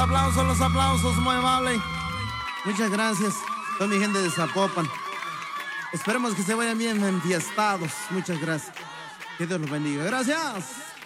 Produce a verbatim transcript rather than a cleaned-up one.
Aplausos, los aplausos, muy amable. Muchas gracias. Toda mi gente de Zapopan. Esperemos que se vayan bien enfiestados. Muchas gracias. Que Dios los bendiga. Gracias.